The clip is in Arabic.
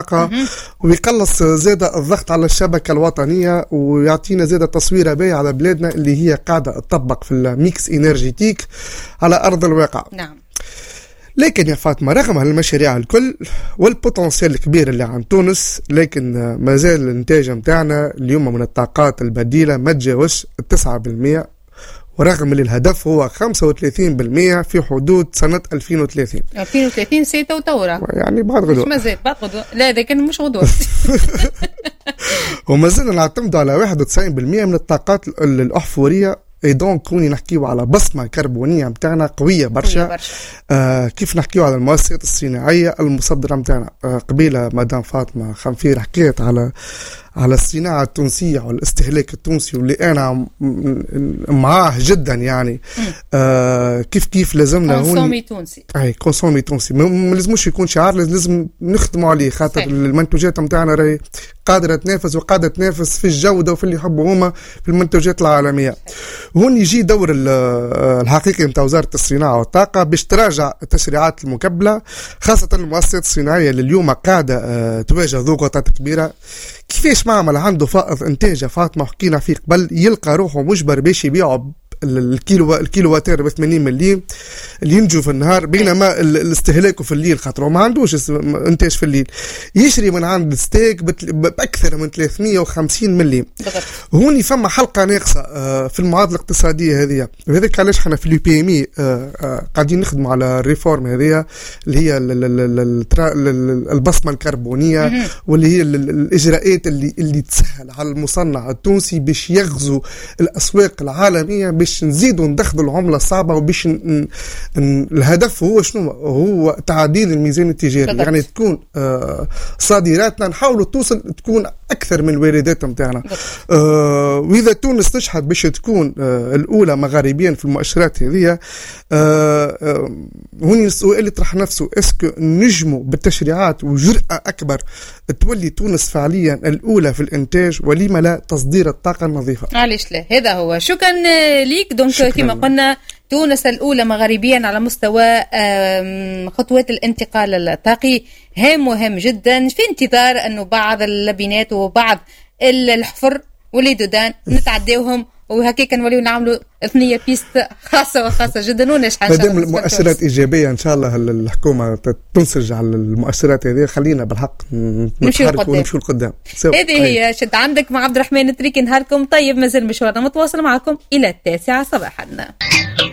الطاقة ويقلص زادة الضغط على الشبكة الوطنية ويعطينا زادة تصويرة باهية على بلادنا اللي هي قاعدة تطبق في الميكس إنرجيتيك على أرض الواقع. نعم. لكن يا فاطمة رغم هالمشاريع الكل والبوتنسيال الكبير اللي عن تونس، لكن ما زال الانتاج متاعنا اليوم من الطاقات البديلة ما تجاوز 9%، ورغم اللي الهدف هو 35% في حدود سنة 2030. 2030 سيتا وتورا يعني بعد غدوة. مش مازال بعد غدوة، لا ذاك مش غدوة. وما زلنا نعتمد على 91% من الطاقات الأحفورية. دونك كوني نحكيو على بصمة كربونية متاعنا قوية برشا. كيف نحكيو على المؤسسات الصناعية المصدرة متاعنا. قبيلة مدام فاطمة خنفير حكيت على الصناعة التونسية والاستهلاك التونسي واللي أنا معاه جدا يعني. كيف لازمنا كونسومي تونسي. أي كونسومي تونسي ما لازموش يكون شعار، لازم نخدموا عليه، خاطر المنتوجات متاعنا راهي قادرة تنافس وقادرة تنافس في الجودة وفي اللي يحبوا هما في المنتوجات العالمية. هون يجي دور الحقيقي متاع وزارة الصناعة والطاقة باش تراجع التشريعات المكبلة، خاصة المؤسسات الصناعية اللي اليوم قاعدة تواجه ضغوطات كبيرة. كيفاش معمل عنده فائض انتاج فاطمة حكينا فيه قبل يلقى روحه مجبر باش يبيعه الكيلوواتير ب 80 مليم اللي ينجو في النهار، بينما الاستهلاك في الليل خاطر ما عندوش انتاج في الليل يشري من عند ستيك باكثر من 350 مليم. هوني فما حلقه ناقصه في المعادله الاقتصاديه هذه، وهذاك علاش احنا في اليو بي ام اي قاعدين نخدموا على الريفورم هذه اللي هي البصمه الكربونيه، واللي هي الاجراءات اللي تسهل على المصنع التونسي باش يغزو الاسواق العالميه، باش نزيدوا ندخلوا العملة الصعبة، وباش الهدف هو شنو؟ هو تعديل الميزان التجاري. يعني تكون صادراتنا نحاولوا تكون أكثر من الواردات متاعنا. وإذا تونس تشحت باش تكون الأولى مغاربيا في المؤشرات هذه، هوني السؤال اللي طرح نفسه، اسكو نجموا بالتشريعات وجرأة أكبر تولي تونس فعليا الأولى في الإنتاج، ولما لا تصدير الطاقة النظيفة؟ علاش لا؟ هذا هو. شكرا ليك. دونك كما قلنا تونس الأولى مغاربيا على مستوى خطوات الانتقال الطاقي، مهم جدا، في انتظار أنه بعض اللبنات وبعض الحفر والليدودان نتعداوهم، وهكيك نوليو نعملوا ثنية بيست خاصة جدا ونشحن. مادام المؤشرات إيجابية إن شاء الله الحكومة تنسج على المؤشرات هذه، خلينا بالحق نتحرك ونمشي لقدام. هذه هي شد عندك مع عبد الرحمن التريكي. نهاركم طيب، مازال مشوارنا متواصل معكم إلى 9 صباحا.